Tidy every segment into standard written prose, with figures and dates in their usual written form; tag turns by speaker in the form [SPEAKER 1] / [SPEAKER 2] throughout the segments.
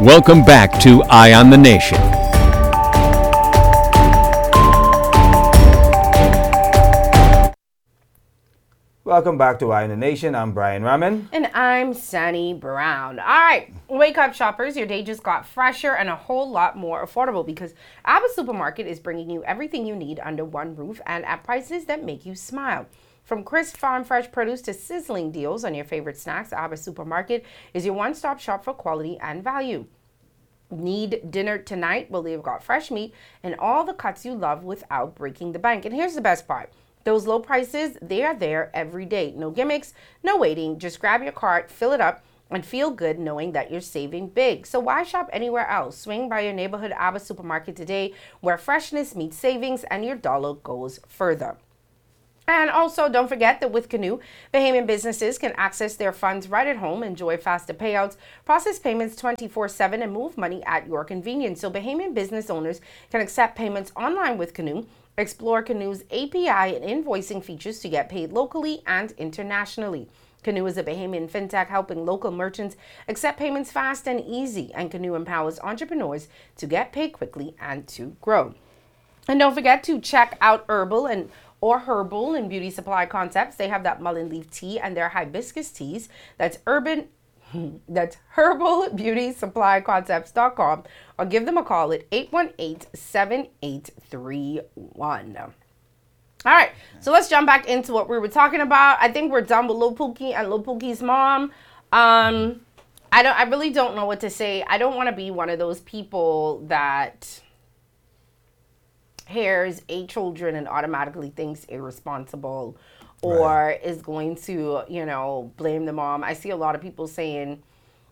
[SPEAKER 1] Welcome back to Eye on the Nation.
[SPEAKER 2] Welcome back to Eye on the Nation. I'm Brian Raman.
[SPEAKER 3] And I'm Sunny Brown. All right, wake up, shoppers. Your day just got fresher and a whole lot more affordable because Abba Supermarket is bringing you everything you need under one roof and at prices that make you smile. From crisp farm fresh produce to sizzling deals on your favorite snacks, Abba Supermarket is your one-stop shop for quality and value. Need dinner tonight? Well, they've got fresh meat and all the cuts you love without breaking the bank. And here's the best part. Those low prices, they are there every day. No gimmicks, no waiting. Just grab your cart, fill it up, and feel good knowing that you're saving big. So why shop anywhere else? Swing by your neighborhood Abba Supermarket today where freshness meets savings and your dollar goes further. And also, don't forget that with Canoe, Bahamian businesses can access their funds right at home, enjoy faster payouts, process payments 24/7, and move money at your convenience. So Bahamian business owners can accept payments online with Canoe, explore Canoe's API and invoicing features to get paid locally and internationally. Canoe is a Bahamian fintech helping local merchants accept payments fast and easy, and Canoe empowers entrepreneurs to get paid quickly and to grow. And don't forget to check out Herbal and Beauty Supply Concepts. They have that mullein leaf tea and their hibiscus teas. That's herbalbeautysupplyconcepts.com, or give them a call at 818-7831. All right, so let's jump back into what we were talking about. I think we're done with Lil Pookie and Lil Pookie's mom. I really don't know what to say. I don't want to be one of those people that hears 8 children and automatically thinks irresponsible or is going to, blame the mom. I see a lot of people saying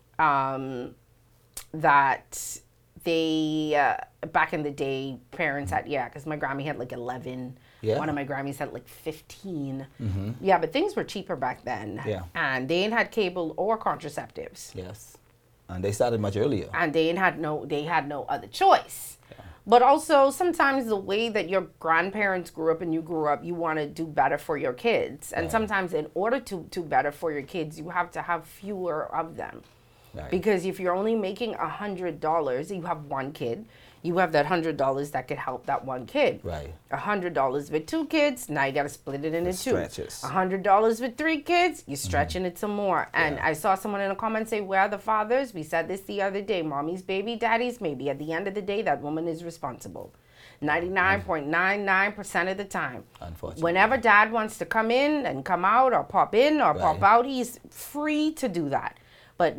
[SPEAKER 3] that they, back in the day, parents had, because my Grammy had like 11. Yeah. One of my Grammys had like 15. Mm-hmm. Yeah, but things were cheaper back then. Yeah. And they ain't had cable or contraceptives.
[SPEAKER 2] Yes. And they started much earlier.
[SPEAKER 3] And they had no other choice. Yeah. But also, sometimes the way that your grandparents grew up and you grew up, you want to do better for your kids. And sometimes in order to do better for your kids, you have to have fewer of them. Right. Because if you're only making $100, you have one kid, you have that $100 that could help that one kid. Right. $100 with 2 kids, now you got to split it into 2. Stretches. $100 with 3 kids, you're stretching it some more. And I saw someone in the comments say, where are the fathers? We said this the other day. Mommy's baby, daddy's maybe. At the end of the day, that woman is responsible. 99.99% of the time. Unfortunately. Whenever dad wants to come in and come out or pop in or pop out, he's free to do that. But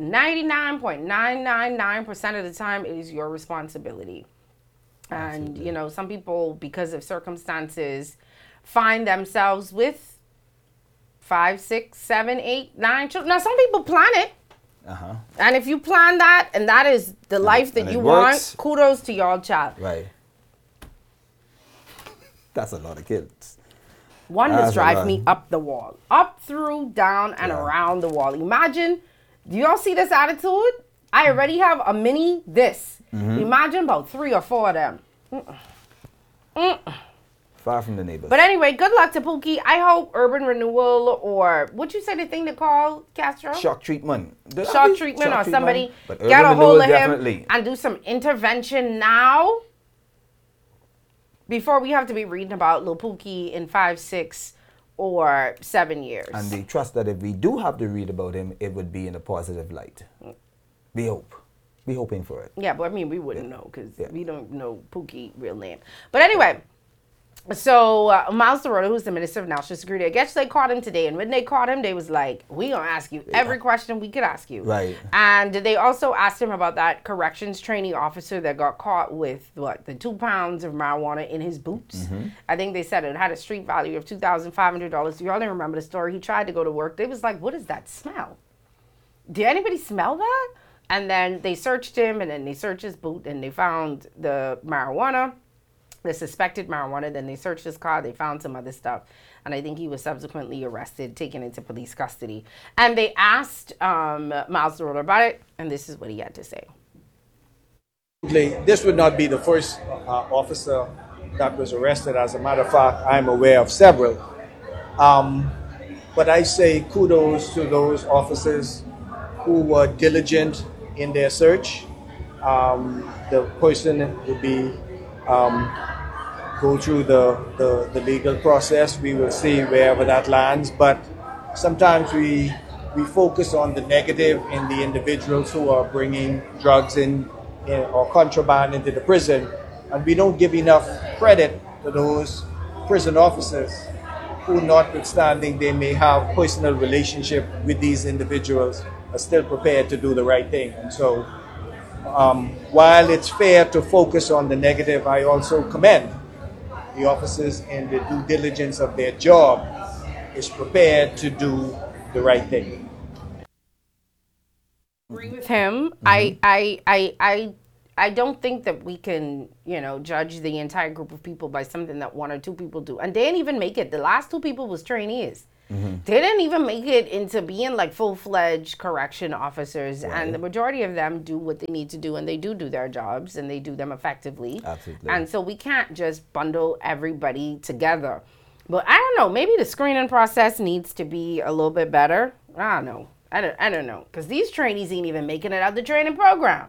[SPEAKER 3] 99.999% of the time, it is your responsibility. And, some people, because of circumstances, find themselves with 5, 6, 7, 8, 9 children. Now, some people plan it. Uh-huh. And if you plan that, and that is the life that you want, kudos to y'all, child.
[SPEAKER 2] Right. That's a lot of kids.
[SPEAKER 3] One has drive me up the wall. Up, through, down, and around the wall. Imagine, do y'all see this attitude? I already have a mini this. Mm-hmm. Imagine about 3 or 4 of them.
[SPEAKER 2] Far from the neighbors.
[SPEAKER 3] But anyway, good luck to Pookie. I hope Urban Renewal or what you say the thing to call Castro?
[SPEAKER 2] Shock treatment.
[SPEAKER 3] Shock treatment or somebody get a hold of him and do some intervention now before we have to be reading about Lil Pookie in 5, 6, or 7 years.
[SPEAKER 2] And we trust that if we do have to read about him, it would be in a positive light. We hope. We're hoping for it.
[SPEAKER 3] Yeah, but I mean, we wouldn't know because we don't know Pookie real name. But anyway, so Miles DeRosa, who's the Minister of National Security, I guess they caught him today. And when they caught him, they was like, we going to ask you every question we could ask you. Right. And they also asked him about that corrections training officer that got caught with, the 2 pounds of marijuana in his boots. Mm-hmm. I think they said it had a street value of $2,500. Y'all didn't remember the story. He tried to go to work. They was like, what is that smell? Did anybody smell that? And then they searched him, and then they searched his boot, and they found the marijuana, the suspected marijuana. Then they searched his car. They found some other stuff. And I think he was subsequently arrested, taken into police custody. And they asked Miles DeRosa about it, and this is what he had to say.
[SPEAKER 4] This would not be the first officer that was arrested. As a matter of fact, I'm aware of several. But I say kudos to those officers who were diligent in their search the person would be go through the legal process. We will see wherever that lands. But sometimes we focus on the negative in the individuals who are bringing drugs in or contraband into the prison, and we don't give enough credit to those prison officers who, notwithstanding they may have personal relationship with these individuals, are still prepared to do the right thing. And so while it's fair to focus on the negative, I also commend the officers in the due diligence of their job is prepared to do the right thing.
[SPEAKER 3] Agree with him. I don't think that we can, judge the entire group of people by something that one or two people do. And they didn't even make it. The last two people was trainees. They didn't even make it into being like full-fledged correction officers. Right. And the majority of them do what they need to do, and they do their jobs, and they do them effectively. Absolutely. And so we can't just bundle everybody together. But I don't know, maybe the screening process needs to be a little bit better. I don't know. I don't know. Because these trainees ain't even making it out the training program.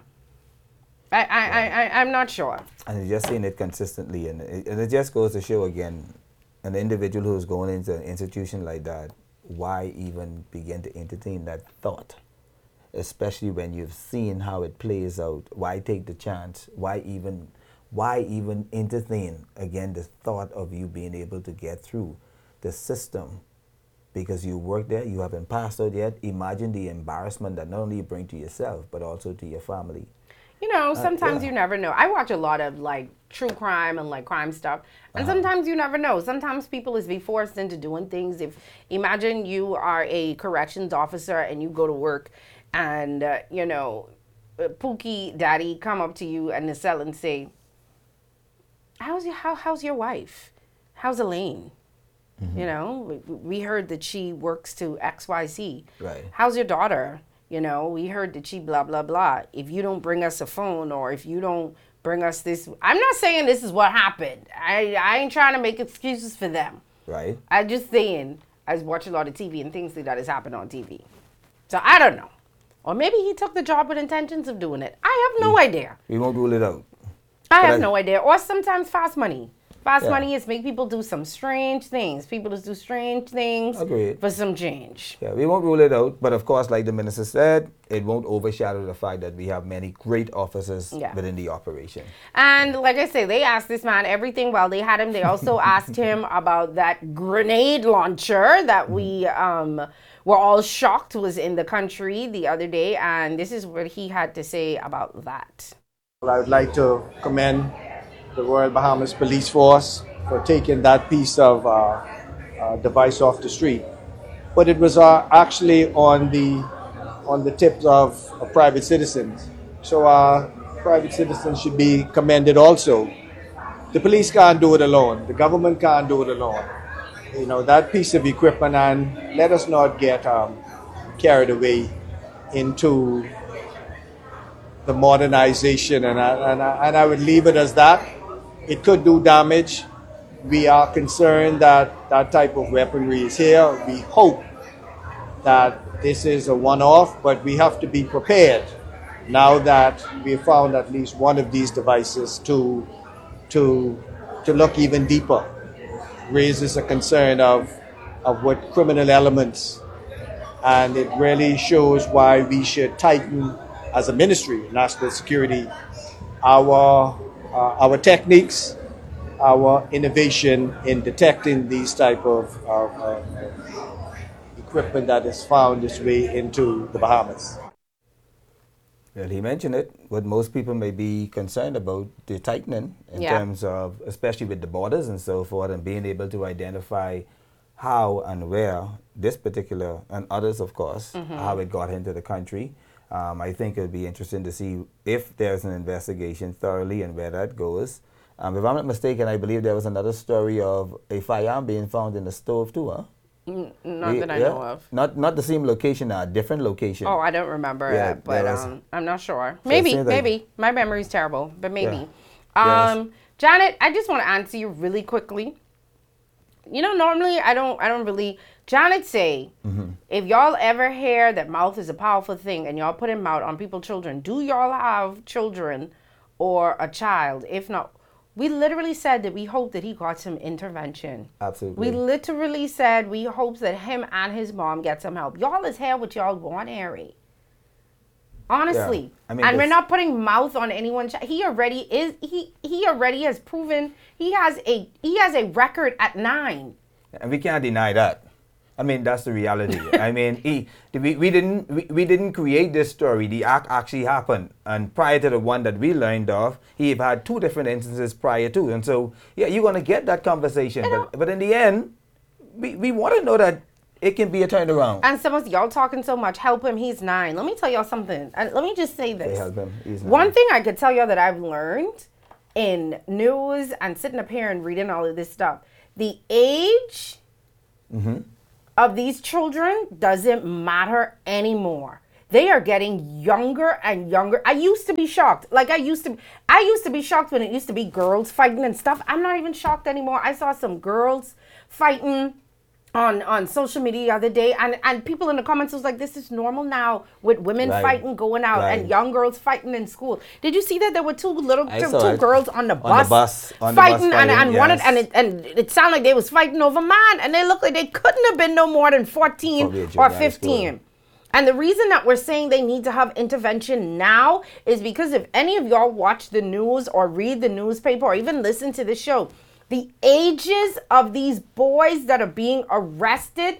[SPEAKER 3] I'm not sure.
[SPEAKER 2] And you're just seeing it consistently. And it just goes to show again, an individual who's going into an institution like that, why even begin to entertain that thought? Especially when you've seen how it plays out. Why take the chance? Why even entertain, again, the thought of you being able to get through the system? Because you work there, you haven't passed out yet. Imagine the embarrassment that not only you bring to yourself, but also to your family.
[SPEAKER 3] Sometimes you never know. I watch a lot of like true crime and like crime stuff. And sometimes you never know. Sometimes people is be forced into doing things. Imagine you are a corrections officer and you go to work and, Pookie daddy come up to you in the cell and say, how's your wife? How's Elaine? We heard that she works to XYZ. Right. How's your daughter? We heard that she blah, blah, blah. If you don't bring us a phone or if you don't bring us this, I'm not saying this is what happened. I ain't trying to make excuses for them. Right. I'm just saying I watch a lot of TV and things like that has happened on TV. So I don't know. Or maybe he took the job with intentions of doing it. I have no idea.
[SPEAKER 2] We won't rule it out.
[SPEAKER 3] I have no idea. Or sometimes fast money. Fast money is make people do some strange things. People just do strange things for some change.
[SPEAKER 2] Yeah, we won't rule it out. But of course, like the minister said, it won't overshadow the fact that we have many great officers within the operation.
[SPEAKER 3] And like I say, they asked this man everything while they had him. They also asked him about that grenade launcher that we were all shocked was in the country the other day. And this is what he had to say about that.
[SPEAKER 4] Well, I would like to commend the Royal Bahamas Police Force for taking that piece of device off the street. But it was actually on the tips of private citizens. So private citizens should be commended also. The police can't do it alone. The government can't do it alone. That piece of equipment, and let us not get carried away into the modernization, and I would leave it as that. It could do damage. We are concerned that that type of weaponry is here. We hope that this is a one-off, but we have to be prepared now that we have found at least one of these devices to look even deeper. Raises a concern of what criminal elements, and it really shows why we should tighten as a ministry, national security, our techniques, our innovation in detecting these type of equipment that is found its way into the Bahamas.
[SPEAKER 2] Well, he mentioned it. What most people may be concerned about, the tightening in terms of, especially with the borders and so forth, and being able to identify how and where this particular, and others of course, how it got into the country. I think it would be interesting to see if there's an investigation thoroughly and where that goes. If I'm not mistaken, I believe there was another story of a firearm being found in the stove too, huh?
[SPEAKER 3] Not that I know of.
[SPEAKER 2] Not the same location, a different location.
[SPEAKER 3] Oh, I don't remember it, but I'm not sure. Maybe. My memory's terrible, but maybe. Janet, I just want to answer you really quickly. Normally I don't really. Janet say, if y'all ever hear that mouth is a powerful thing and y'all put him out on people's children, do y'all have children or a child? If not, we literally said that we hope that he got some intervention.
[SPEAKER 2] Absolutely.
[SPEAKER 3] We literally said we hope that him and his mom get some help. Y'all is here what y'all want, Harry. Honestly.
[SPEAKER 2] Yeah.
[SPEAKER 3] And we're not putting mouth on anyone. He already is. He already has proven he has a record at 9.
[SPEAKER 2] And we can't deny that. I mean, that's the reality. I mean, we didn't create this story. The act actually happened. And prior to the one that we learned of, he had 2 different instances prior to. And so, yeah, you're going to get that conversation. But in the end, we want to know that it can be a turnaround.
[SPEAKER 3] And some of y'all talking so much, help him, he's 9. Let me tell y'all something. And let me just say this.
[SPEAKER 2] They help him, he's 9.
[SPEAKER 3] One thing I could tell y'all that I've learned in news and sitting up here and reading all of this stuff, the age of these children doesn't matter anymore. They are getting younger and younger. I used to be shocked. I used to be shocked when it used to be girls fighting and stuff. I'm not even shocked anymore. I saw some girls fighting on social media the other day, and people in the comments was like, this is normal now with women fighting going out and young girls fighting in school. Did you see that there were two girls on the bus fighting, and one and it sounded like they was fighting over man, and they looked like they couldn't have been no more than 14 or 15. And the reason that we're saying they need to have intervention now is because if any of y'all watch the news or read the newspaper or even listen to the show, the ages of these boys that are being arrested,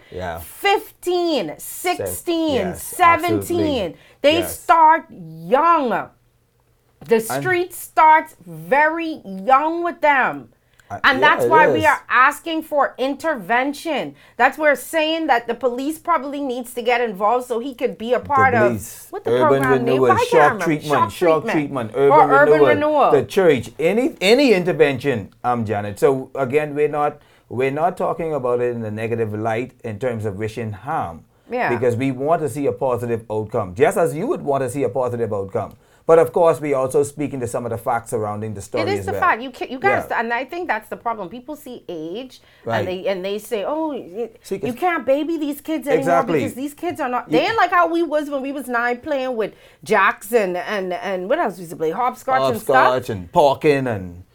[SPEAKER 3] 15, 16, 17, absolutely. They start young. The street starts very young with them. And that's why we are asking for intervention. That's why we're saying that the police probably needs to get involved so he could be a part of what the
[SPEAKER 2] urban
[SPEAKER 3] program name?
[SPEAKER 2] renewal, shock treatment, urban renewal, the church, any intervention, Janet. So again, we're not talking about it in a negative light in terms of wishing harm.
[SPEAKER 3] Yeah.
[SPEAKER 2] Because we want to see a positive outcome, just as you would want to see a positive outcome. But of course, we also speaking to some of the facts surrounding the story.
[SPEAKER 3] It is the fact. You guys, and I think that's the problem. People see age, and they say, "Oh, you can't baby these kids anymore because these kids are not." They ain't like how we was when we was 9 playing with Jackson and what else we used to play, hopscotch and stuff,
[SPEAKER 2] hopscotch and parking and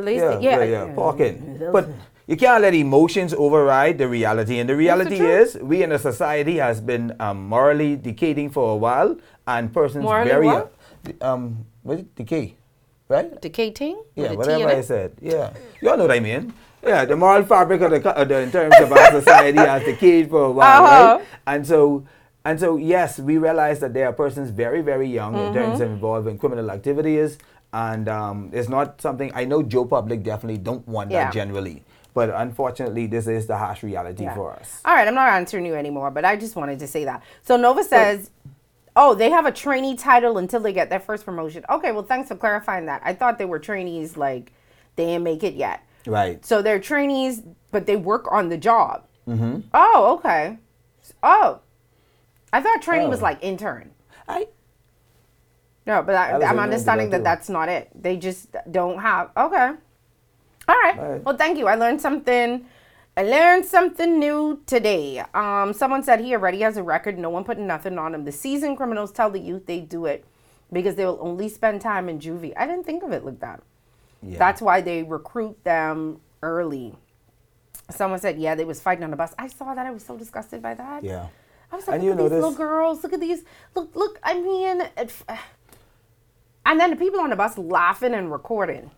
[SPEAKER 2] parking. But you can't let emotions override the reality, and the reality is we in a society has been morally decaying for a while, and persons what is it? Decay, right?
[SPEAKER 3] Decating?
[SPEAKER 2] Yeah, whatever I said. Yeah, you all know what I mean. Yeah, the moral fabric of in terms of our society has decayed for a while, right? And so yes, we realize that there are persons very, very young in terms of involved in criminal activities, and it's not something I know. Joe Public definitely don't want that generally. But unfortunately, this is the harsh reality for us.
[SPEAKER 3] All right, I'm not answering you anymore, but I just wanted to say that. So Nova says, they have a trainee title until they get their first promotion. Okay, well, thanks for clarifying that. I thought they were trainees, like they didn't make it yet.
[SPEAKER 2] Right.
[SPEAKER 3] So they're trainees, but they work on the job. Mm-hmm. Oh, okay. Oh, I thought trainee was like intern. No, but I'm understanding that that's not it. They just don't have. Okay. All right. Well, thank you. I learned something new today. Someone said he already has a record. No one put nothing on him. The seasoned criminals tell the youth they do it because they will only spend time in juvie. I didn't think of it like that. Yeah. That's why they recruit them early. Someone said, they was fighting on the bus. I saw that. I was so disgusted by that.
[SPEAKER 2] Yeah.
[SPEAKER 3] I was like, look at these little girls. Look at these. Look. I mean, and then the people on the bus laughing and recording.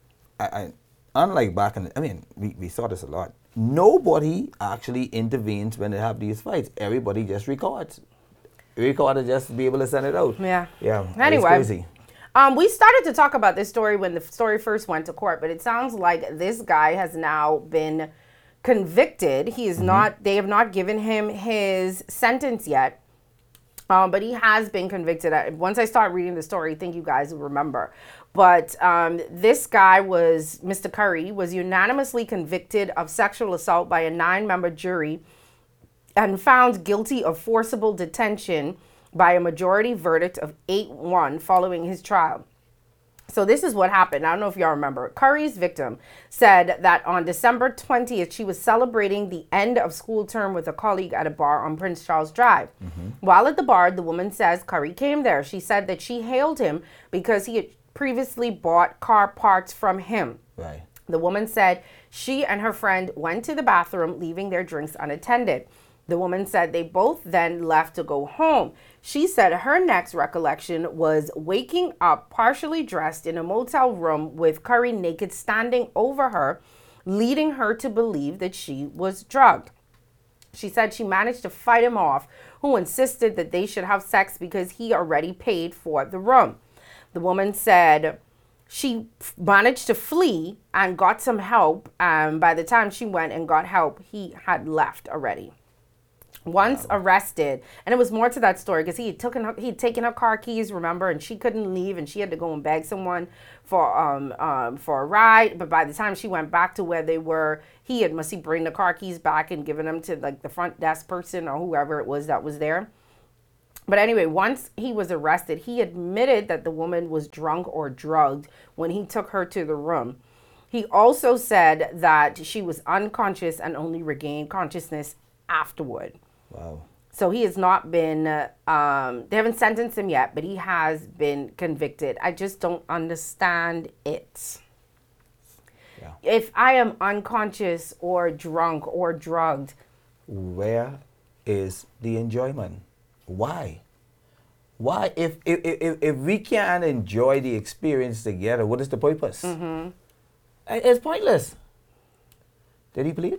[SPEAKER 2] Unlike back in the, we saw this a lot. Nobody actually intervenes when they have these fights. Everybody just records. Record and just be able to send it out.
[SPEAKER 3] Yeah.
[SPEAKER 2] Yeah.
[SPEAKER 3] Anyway.
[SPEAKER 2] It's crazy.
[SPEAKER 3] We started to talk about this story when the story first went to court, but it sounds like this guy has now been convicted. He is not, they have not given him his sentence yet. But he has been convicted. Once I start reading the story, I think you guys will remember. But this guy Mr. Curry, was unanimously convicted of sexual assault by a 9-member jury and found guilty of forcible detention by a majority verdict of 8-1 following his trial. So this is what happened. I don't know if y'all remember. Curry's victim said that on December 20th, she was celebrating the end of school term with a colleague at a bar on Prince Charles Drive. While at the bar, the woman says Curry came there. She said that she hailed him because he had previously bought car parts from him.
[SPEAKER 2] Right.
[SPEAKER 3] The woman said she and her friend went to the bathroom, leaving their drinks unattended. The woman said they both then left to go home. She said her next recollection was waking up partially dressed in a motel room with Curry naked standing over her, leading her to believe that she was drugged. She said she managed to fight him off, who insisted that they should have sex because he already paid for the room. The woman said she managed to flee and got some help. By the time she went and got help, he had left already. Once arrested, and it was more to that story because he had taken her car keys, remember, and she couldn't leave, and she had to go and beg someone for a ride. But by the time she went back to where they were, he must bring the car keys back and given them to like the front desk person or whoever it was that was there. But anyway, once he was arrested, he admitted that the woman was drunk or drugged when he took her to the room. He also said that she was unconscious and only regained consciousness afterward.
[SPEAKER 2] Wow.
[SPEAKER 3] So he has not been, they haven't sentenced him yet, but he has been convicted. I just don't understand it.
[SPEAKER 2] Yeah.
[SPEAKER 3] If I am unconscious or drunk or drugged,
[SPEAKER 2] Where is the enjoyment? Why? Why? If we can't enjoy the experience together, what is the purpose? It's pointless. Did he plead?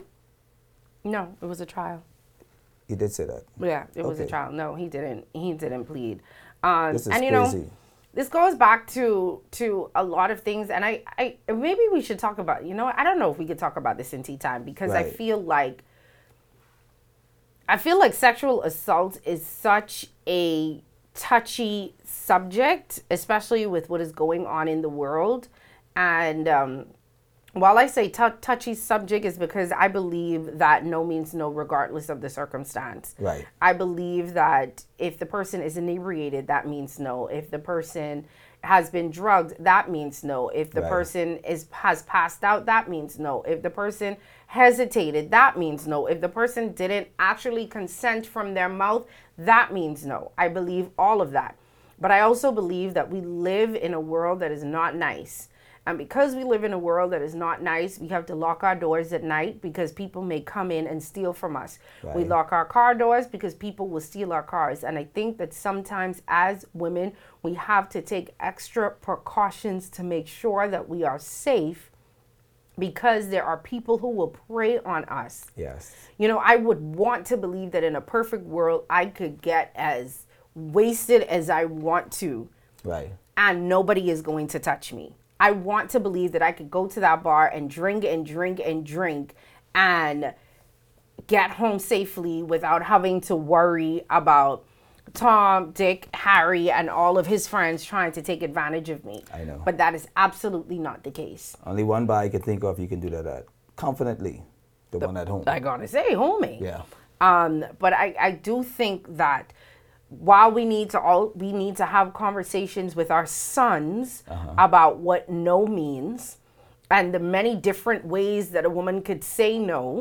[SPEAKER 3] no, it was a trial.
[SPEAKER 2] He did say that.
[SPEAKER 3] Yeah, it was a
[SPEAKER 2] Okay.
[SPEAKER 3] trial. No, he didn't. He didn't plead.
[SPEAKER 2] This is
[SPEAKER 3] and you
[SPEAKER 2] crazy.
[SPEAKER 3] know, this goes back to a lot of things. And I maybe we should talk about. You know, I don't know if we could talk about this in tea time because I
[SPEAKER 2] Right.
[SPEAKER 3] feel like sexual assault is such a touchy subject, especially with what is going on in the world. And while I say touchy subject is because I believe that no means no regardless of the circumstance.
[SPEAKER 2] Right.
[SPEAKER 3] I believe that if the person is inebriated, that means no. If the person has been drugged, that means no. If the
[SPEAKER 2] Right.
[SPEAKER 3] person has passed out, that means no. If the person hesitated, that means no. If the person didn't actually consent from their mouth, that means no. I believe all of that. But I also believe that we live in a world that is not nice. And because we live in a world that is not nice, we have to lock our doors at night because people may come in and steal from us. We
[SPEAKER 2] Right.
[SPEAKER 3] lock our car doors because people will steal our cars. And I think that sometimes as women, we have to take extra precautions to make sure that we are safe because there are people who will prey on us.
[SPEAKER 2] Yes.
[SPEAKER 3] You know, I would want to believe that in a perfect world, I could get as wasted as I want to
[SPEAKER 2] Right.
[SPEAKER 3] and nobody is going to touch me. I want to believe that I could go to that bar and drink and drink and drink and get home safely without having to worry about Tom, Dick, Harry, and all of his friends trying to take advantage of me.
[SPEAKER 2] I know.
[SPEAKER 3] But that is absolutely not the case.
[SPEAKER 2] Only one bar I can think of you can do that at. Confidently. The one at home.
[SPEAKER 3] I gotta say, homie.
[SPEAKER 2] Yeah.
[SPEAKER 3] But I do think that while we need to have conversations with our sons about what no means and the many different ways that a woman could say no,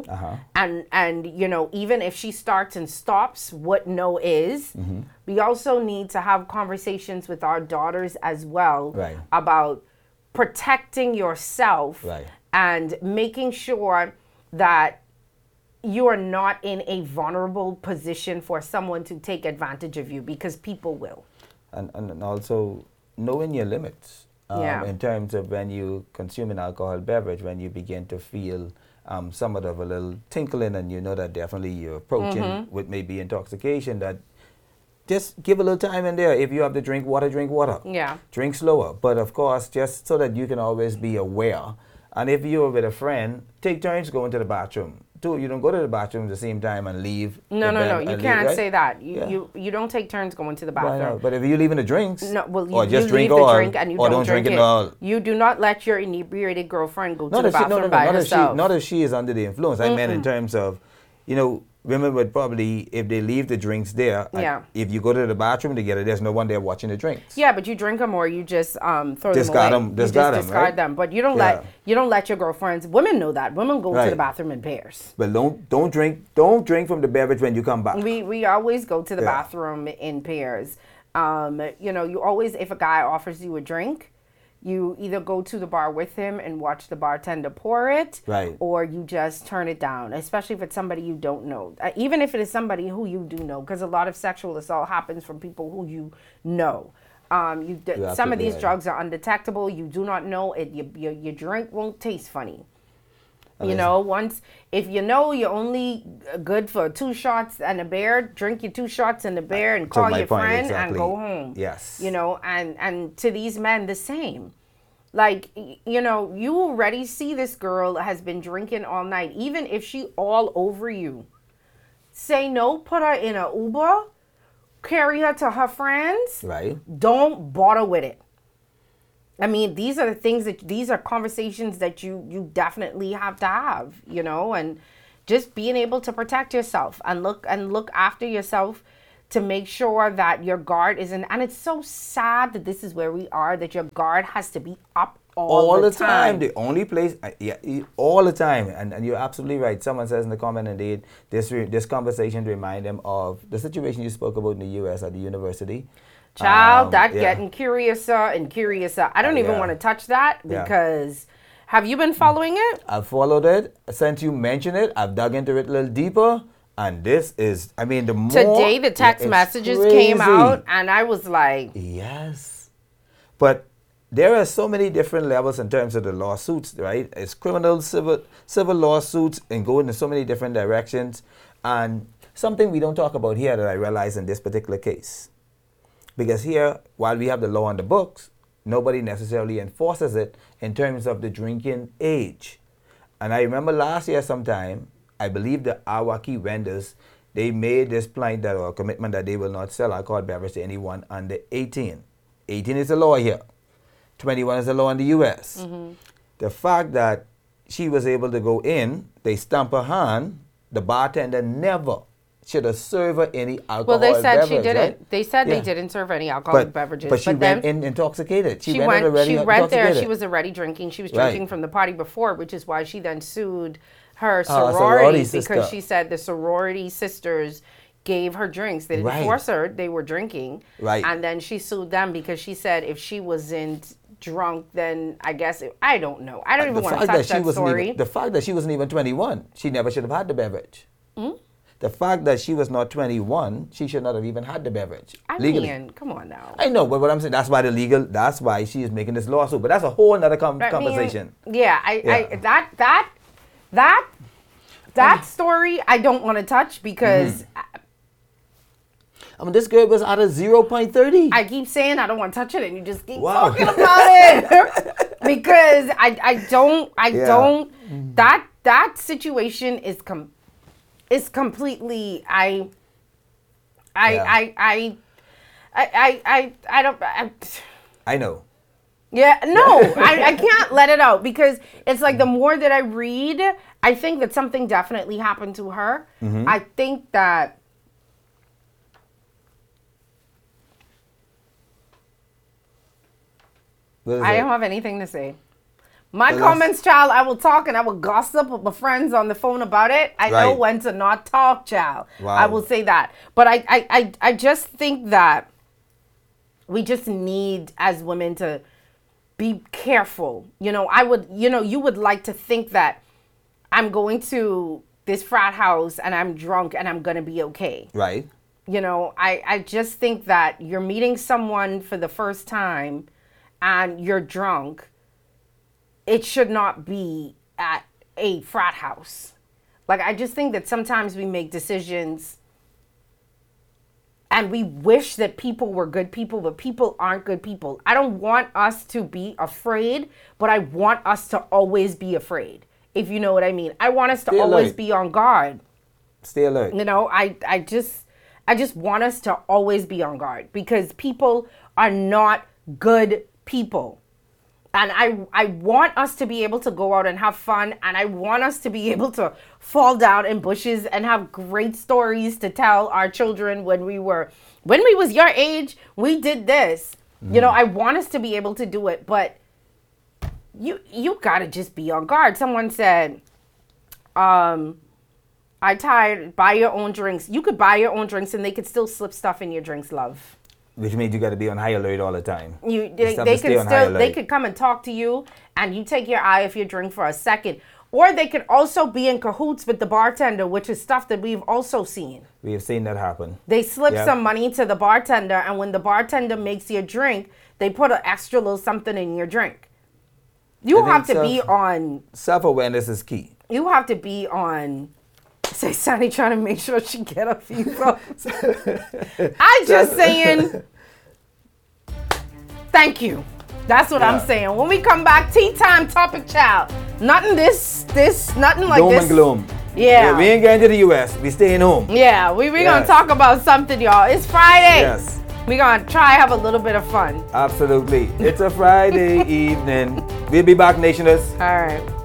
[SPEAKER 3] and you know, even if she starts and stops what no is, we also need to have conversations with our daughters as well
[SPEAKER 2] Right.
[SPEAKER 3] about protecting yourself
[SPEAKER 2] Right.
[SPEAKER 3] and making sure that you are not in a vulnerable position for someone to take advantage of you because people will.
[SPEAKER 2] And also knowing your limits
[SPEAKER 3] Yeah.
[SPEAKER 2] in terms of when you consume an alcohol beverage, when you begin to feel somewhat of a little tinkling and you know that definitely you're approaching with maybe intoxication, that just give a little time in there. If you have to drink water, drink water.
[SPEAKER 3] Yeah.
[SPEAKER 2] Drink slower. But of course, just so that you can always be aware. And if you're with a friend, take turns going to the bathroom. Too, you don't go to the bathroom at the same time and leave.
[SPEAKER 3] No,
[SPEAKER 2] the
[SPEAKER 3] no,
[SPEAKER 2] bed
[SPEAKER 3] no.
[SPEAKER 2] and
[SPEAKER 3] You
[SPEAKER 2] leave,
[SPEAKER 3] can't
[SPEAKER 2] right?
[SPEAKER 3] say that.
[SPEAKER 2] Yeah.
[SPEAKER 3] You don't take turns going to the
[SPEAKER 2] Why not?
[SPEAKER 3] bathroom.
[SPEAKER 2] But if you're leaving the drinks,
[SPEAKER 3] No, well,
[SPEAKER 2] or
[SPEAKER 3] you
[SPEAKER 2] just drink
[SPEAKER 3] leave
[SPEAKER 2] all,
[SPEAKER 3] the drink and you
[SPEAKER 2] or
[SPEAKER 3] don't drink
[SPEAKER 2] it
[SPEAKER 3] it.
[SPEAKER 2] all.
[SPEAKER 3] You do not let your inebriated girlfriend go to
[SPEAKER 2] Not
[SPEAKER 3] the
[SPEAKER 2] if she,
[SPEAKER 3] bathroom
[SPEAKER 2] no,
[SPEAKER 3] by
[SPEAKER 2] not
[SPEAKER 3] herself.
[SPEAKER 2] if she is under the influence. I meant in terms of, you know, women would probably, if they leave the drinks there,
[SPEAKER 3] Yeah.
[SPEAKER 2] if you go to the bathroom together, there's no one there watching the drinks.
[SPEAKER 3] Yeah, but you drink them or you just throw
[SPEAKER 2] Discard
[SPEAKER 3] them away.
[SPEAKER 2] them-
[SPEAKER 3] You
[SPEAKER 2] discard them,
[SPEAKER 3] discard
[SPEAKER 2] right?
[SPEAKER 3] them. But you don't
[SPEAKER 2] Yeah.
[SPEAKER 3] let your girlfriends. Women know that. Women go to
[SPEAKER 2] Right.
[SPEAKER 3] the bathroom in pairs.
[SPEAKER 2] But don't drink from the beverage when you come back.
[SPEAKER 3] We always go to the
[SPEAKER 2] Yeah.
[SPEAKER 3] bathroom in pairs. You always, if a guy offers you a drink, you either go to the bar with him and watch the bartender pour it,
[SPEAKER 2] Right.
[SPEAKER 3] or you just turn it down, especially if it's somebody you don't know. Even if it is somebody who you do know, because a lot of sexual assault happens from people who you know. Some of
[SPEAKER 2] absolutely
[SPEAKER 3] these
[SPEAKER 2] right.
[SPEAKER 3] drugs are undetectable. You do not know it. Your drink won't taste funny. You
[SPEAKER 2] mean,
[SPEAKER 3] know, if you know you're only good for 2 shots and a beer, drink your 2 shots and a beer and call
[SPEAKER 2] my
[SPEAKER 3] your
[SPEAKER 2] point,
[SPEAKER 3] friend and
[SPEAKER 2] exactly.
[SPEAKER 3] go home.
[SPEAKER 2] Yes.
[SPEAKER 3] You know, and to these men, the same. Like, you know, you already see this girl has been drinking all night, even if she all over you. Say no, put her in a Uber, carry her to her friends.
[SPEAKER 2] Right.
[SPEAKER 3] Don't bother with it. I mean, these are the things these are conversations that you definitely have to have, you know, and just being able to protect yourself and look after yourself to make sure that your guard isn't. And it's so sad that this is where we are, that your guard has to be up all the time.
[SPEAKER 2] The only place, all the time. And you're absolutely right. Someone says in the comment, indeed, this conversation remind them of the situation you spoke about in the U.S. at the university.
[SPEAKER 3] Child,
[SPEAKER 2] Yeah.
[SPEAKER 3] getting curiouser and curiouser. I don't even
[SPEAKER 2] Yeah.
[SPEAKER 3] want to touch that
[SPEAKER 2] Yeah.
[SPEAKER 3] because have you been following it?
[SPEAKER 2] I've followed it. Since you mentioned it, I've dug into it a little deeper. And this is, I mean, the more...
[SPEAKER 3] Today the text
[SPEAKER 2] it's
[SPEAKER 3] messages
[SPEAKER 2] crazy.
[SPEAKER 3] came out and I was like,
[SPEAKER 2] Yes. But there are so many different levels in terms of the lawsuits, right? It's criminal, civil lawsuits, and going in so many different directions. And something we don't talk about here that I realize in this particular case. Because here, while we have the law on the books, nobody necessarily enforces it in terms of the drinking age. And I remember last year sometime, I believe the Awaki vendors, they made this plight that or commitment that they will not sell alcohol beverage to anyone under 18. 18 is the law here. 21 is the law in the U.S.
[SPEAKER 3] Mm-hmm.
[SPEAKER 2] The fact that she was able to go in, they stamp her hand, the bartender never should have served her any alcohol
[SPEAKER 3] well, they said
[SPEAKER 2] beverage,
[SPEAKER 3] she didn't.
[SPEAKER 2] right?
[SPEAKER 3] They said they
[SPEAKER 2] Yeah.
[SPEAKER 3] didn't serve any alcoholic beverages.
[SPEAKER 2] But she
[SPEAKER 3] then
[SPEAKER 2] went in intoxicated.
[SPEAKER 3] she
[SPEAKER 2] went
[SPEAKER 3] went
[SPEAKER 2] already
[SPEAKER 3] there. She
[SPEAKER 2] intoxicated.
[SPEAKER 3] was already drinking. She was
[SPEAKER 2] Right.
[SPEAKER 3] drinking from the party before, which is why she then sued her
[SPEAKER 2] sorority
[SPEAKER 3] sorority
[SPEAKER 2] sister.
[SPEAKER 3] because she said the sorority sisters gave her drinks. They didn't
[SPEAKER 2] Right.
[SPEAKER 3] force her. They were drinking.
[SPEAKER 2] Right.
[SPEAKER 3] And then she sued them because she said if she wasn't drunk, then I guess I don't know. I don't even want to touch that story.
[SPEAKER 2] The fact that she wasn't even 21, she never should have had the beverage. The fact that she was not 21, she should not have even had the beverage
[SPEAKER 3] I
[SPEAKER 2] legally.
[SPEAKER 3] mean, come on now.
[SPEAKER 2] I know, but what I'm saying, that's why she is making this lawsuit. But that's a whole other conversation.
[SPEAKER 3] That story I don't want to touch because
[SPEAKER 2] I mean, this girl was out of 0.30.
[SPEAKER 3] I keep saying I don't want to touch it, and you just keep
[SPEAKER 2] Wow.
[SPEAKER 3] talking about it because I don't that situation is completely I don't.
[SPEAKER 2] I know.
[SPEAKER 3] Yeah, no, I can't let it out because it's like the more that I read, I think that something definitely happened to her. I think that
[SPEAKER 2] What is
[SPEAKER 3] I
[SPEAKER 2] it?
[SPEAKER 3] don't have anything to say. My
[SPEAKER 2] Well,
[SPEAKER 3] comments, child, I will talk and I will gossip with my friends on the phone about it. I know
[SPEAKER 2] Right.
[SPEAKER 3] when to not talk, child.
[SPEAKER 2] Wow.
[SPEAKER 3] I will say that. But I just think that we just need as women to be careful. You know, you would like to think that I'm going to this frat house and I'm drunk and I'm going to be okay.
[SPEAKER 2] Right.
[SPEAKER 3] You know, I just think that you're meeting someone for the first time and you're drunk. It should not be at a frat house. Like, I just think that sometimes we make decisions and we wish that people were good people, but people aren't good people. I don't want us to be afraid, but I want us to always be afraid, if you know what I mean. I want us to
[SPEAKER 2] Stay
[SPEAKER 3] always
[SPEAKER 2] alert.
[SPEAKER 3] be on guard.
[SPEAKER 2] Stay alert.
[SPEAKER 3] You know, I just want us to always be on guard because people are not good people. And I want us to be able to go out and have fun, and I want us to be able to fall down in bushes and have great stories to tell our children when we was your age, we did this. You know, I want us to be able to do it, but you gotta just be on guard. Someone said, I tired, buy your own drinks. You could buy your own drinks and they could still slip stuff in your drinks, love.
[SPEAKER 2] Which means you got to be on high alert all the time.
[SPEAKER 3] They could come and talk to you, and you take your eye off your drink for a second. Or they could also be in cahoots with the bartender, which is stuff that we've also seen.
[SPEAKER 2] We have seen that happen.
[SPEAKER 3] They slip some money to the bartender, and when the bartender makes your drink, they put an extra little something in your drink. You have to be on...
[SPEAKER 2] Self-awareness is key.
[SPEAKER 3] You have to be on... Say, Sonny trying to make sure she get a few votes. I just saying, thank you. That's what I'm saying. When we come back, tea time topic, child. Nothing nothing like
[SPEAKER 2] Doom
[SPEAKER 3] this.
[SPEAKER 2] and gloom.
[SPEAKER 3] Yeah.
[SPEAKER 2] We ain't going to the U.S. We staying home.
[SPEAKER 3] Yeah, we going to talk about something, y'all. It's Friday.
[SPEAKER 2] Yes.
[SPEAKER 3] We going to try have a little bit of fun.
[SPEAKER 2] Absolutely. It's a Friday evening. We'll be back, Nationers.
[SPEAKER 3] All right.